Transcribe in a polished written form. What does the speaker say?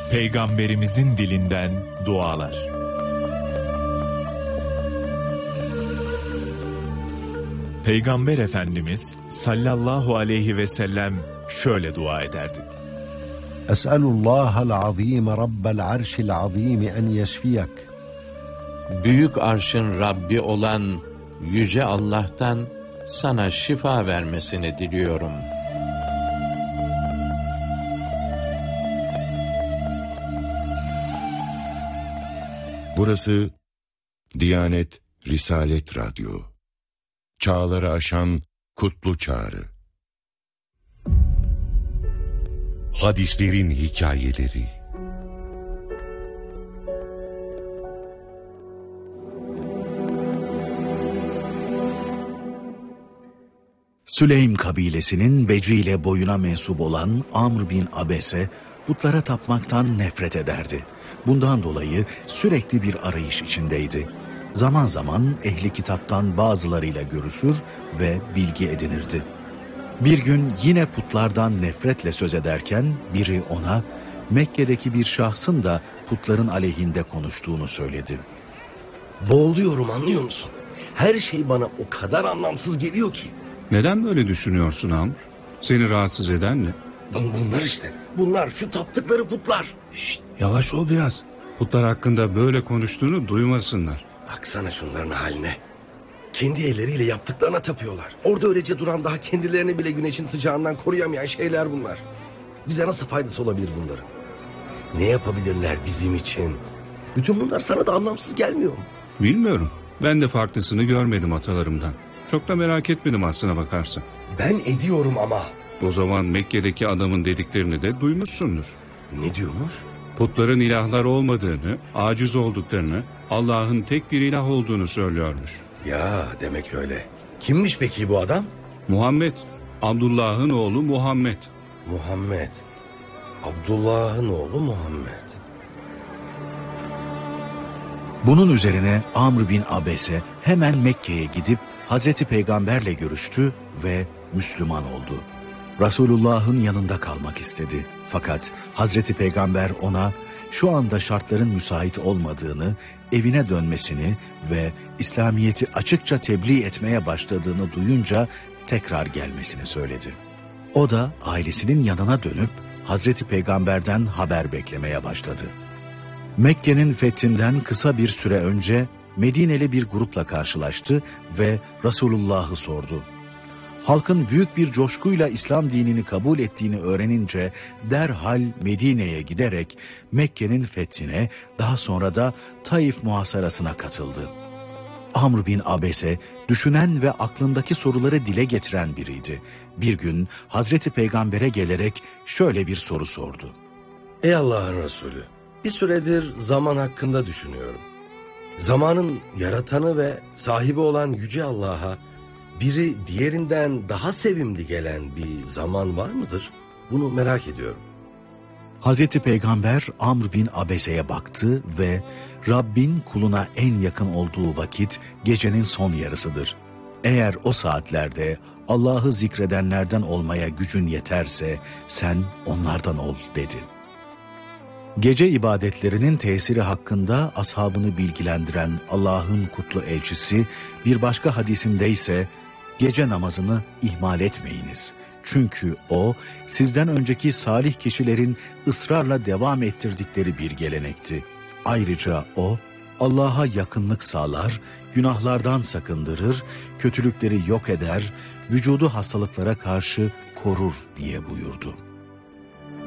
Peygamberimizin dilinden dualar. Peygamber Efendimiz sallallahu aleyhi ve sellem şöyle dua ederdi. Es'elullahal azim rabbel arşil azim en yeşfiyak. Büyük arşın Rabbi olan Yüce Allah'tan sana şifa vermesini diliyorum. Burası Diyanet Risalet Radyo. Çağları aşan kutlu çağrı. Hadislerin hikayeleri. Süleym kabilesinin Becri ile boyuna mensup olan Amr bin Abese putlara tapmaktan nefret ederdi. Bundan dolayı sürekli bir arayış içindeydi. Zaman zaman ehli kitaptan bazılarıyla görüşür ve bilgi edinirdi. Bir gün yine putlardan nefretle söz ederken biri ona Mekke'deki bir şahsın da putların aleyhinde konuştuğunu söyledi. Boğuluyorum, anlıyor musun? Her şey bana o kadar anlamsız geliyor ki. Neden böyle düşünüyorsun Amr? Seni rahatsız eden ne? Bunlar işte. Bunlar şu taptıkları putlar. Şşt, yavaş ol biraz. Putlar hakkında böyle konuştuğunu duymasınlar. Baksana şunların haline. Kendi elleriyle yaptıklarına tapıyorlar. Orada öylece duran, daha kendilerini bile güneşin sıcağından koruyamayan şeyler bunlar. Bize nasıl faydası olabilir bunların? Ne yapabilirler bizim için? Bütün bunlar sana da anlamsız gelmiyor mu? Bilmiyorum. Ben de farklısını görmedim atalarımdan. Çok da merak etmedim aslına bakarsan. Ben ediyorum ama. O zaman Mekke'deki adamın dediklerini de duymuşsundur. Ne diyormuş? Putların ilahlar olmadığını, aciz olduklarını, Allah'ın tek bir ilah olduğunu söylüyormuş. Ya demek öyle. Kimmiş peki bu adam? Muhammed. Abdullah'ın oğlu Muhammed. Muhammed. Abdullah'ın oğlu Muhammed. Bunun üzerine Amr bin Abese hemen Mekke'ye gidip Hazreti Peygamberle görüştü ve Müslüman oldu. Resulullah'ın yanında kalmak istedi. Fakat Hazreti Peygamber ona şu anda şartların müsait olmadığını, evine dönmesini ve İslamiyet'i açıkça tebliğ etmeye başladığını duyunca tekrar gelmesini söyledi. O da ailesinin yanına dönüp Hazreti Peygamber'den haber beklemeye başladı. Mekke'nin fethinden kısa bir süre önce Medineli bir grupla karşılaştı ve Resulullah'ı sordu. Halkın büyük bir coşkuyla İslam dinini kabul ettiğini öğrenince derhal Medine'ye giderek Mekke'nin fethine, daha sonra da Taif muhasarasına katıldı. Amr bin Abese düşünen ve aklındaki soruları dile getiren biriydi. Bir gün Hazreti Peygamber'e gelerek şöyle bir soru sordu. Ey Allah'ın Resulü, bir süredir zaman hakkında düşünüyorum. Zamanın yaratanı ve sahibi olan Yüce Allah'a biri diğerinden daha sevimli gelen bir zaman var mıdır? Bunu merak ediyorum. Hazreti Peygamber Amr bin Abese'ye baktı ve Rabbin kuluna en yakın olduğu vakit gecenin son yarısıdır. Eğer o saatlerde Allah'ı zikredenlerden olmaya gücün yeterse sen onlardan ol dedi. Gece ibadetlerinin tesiri hakkında ashabını bilgilendiren Allah'ın kutlu elçisi bir başka hadisinde ise gece namazını ihmal etmeyiniz. Çünkü o sizden önceki salih kişilerin ısrarla devam ettirdikleri bir gelenekti. Ayrıca o Allah'a yakınlık sağlar, günahlardan sakındırır, kötülükleri yok eder, vücudu hastalıklara karşı korur diye buyurdu.